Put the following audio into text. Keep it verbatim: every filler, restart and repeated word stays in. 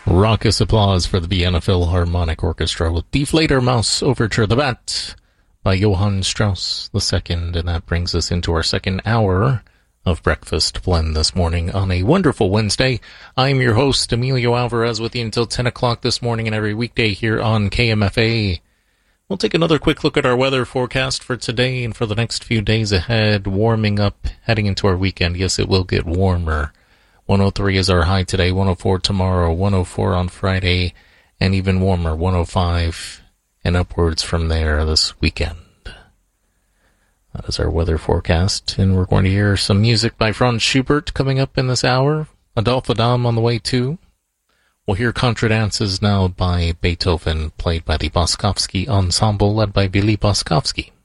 Raucous applause for the Vienna Philharmonic Orchestra with Die Fledermaus Overture, the Bat, by Johann Strauss the Second, and that brings us into our second hour of Breakfast Blend this morning on a wonderful Wednesday. I'm your host, Emilio Alvarez, with you until ten o'clock this morning and every weekday here on K M F A. We'll take another quick look at our weather forecast for today and for the next few days ahead, warming up, heading into our weekend. Yes, it will get warmer. one oh three is our high today, one oh four tomorrow, one oh four on Friday, and even warmer, one oh five, and upwards from there this weekend. That is our weather forecast, and we're going to hear some music by Franz Schubert coming up in this hour. Adolphe Adam on the way too. We'll hear Contradances now by Beethoven, played by the Boskovsky Ensemble, led by Billy Boskovsky.